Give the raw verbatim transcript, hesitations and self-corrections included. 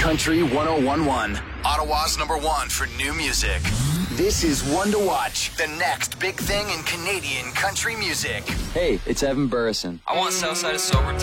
Country one oh one point one. Ottawa's number one for new music. This is One to Watch, the next big thing in Canadian country music. Hey, it's Evan Burrison. I want Southside of Sober